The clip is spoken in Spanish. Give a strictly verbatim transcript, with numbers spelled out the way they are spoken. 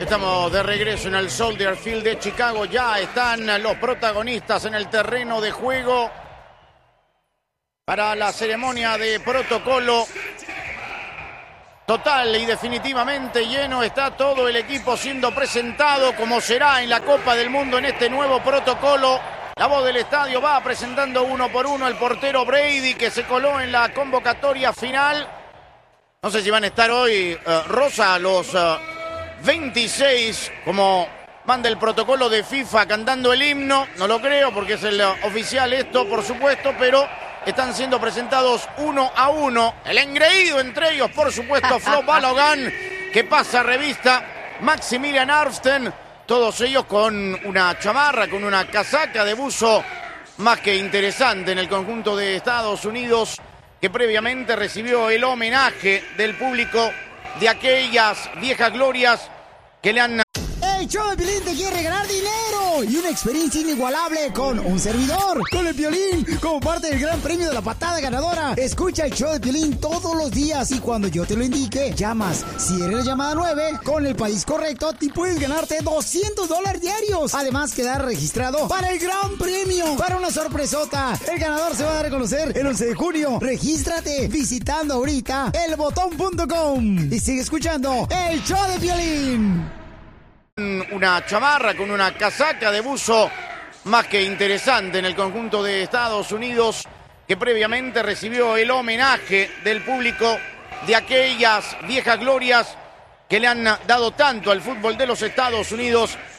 Estamos de regreso en el Soldier Field de Chicago. Ya están los protagonistas en el terreno de juego para la ceremonia de protocolo. Total y definitivamente lleno está todo el equipo siendo presentado, como será en la Copa del Mundo en este nuevo protocolo. La voz del estadio va presentando uno por uno el portero Brady, que se coló en la convocatoria final. No sé si van a estar hoy, uh, Rosa, los uh, veintiséis, como manda el protocolo de FIFA, cantando el himno. No lo creo porque es el uh, oficial esto, por supuesto, pero están siendo presentados uno a uno. El engreído entre ellos, por supuesto, Flo Balogan, que pasa revista, Maximilian Arfsten, todos ellos con una chamarra, con una casaca de buzo más que interesante en el conjunto de Estados Unidos, que previamente recibió el homenaje del público de aquellas viejas glorias que le han... El show de Piolín te quiere regalar dinero y una experiencia inigualable con un servidor, con el Piolín, como parte del gran premio de la patada ganadora. Escucha el show de Piolín todos los días y cuando yo te lo indique, llamas. Si eres la llamada nueve, con el país correcto, te puedes ganarte doscientos dólares diarios. Además, quedar registrado para el gran premio, para una sorpresota. El ganador se va a dar a conocer el once de junio. Regístrate visitando ahorita el botón punto com y sigue escuchando el show de Piolín. Una chamarra con una casaca de buzo más que interesante en el conjunto de Estados Unidos, que previamente recibió el homenaje del público de aquellas viejas glorias que le han dado tanto al fútbol de los Estados Unidos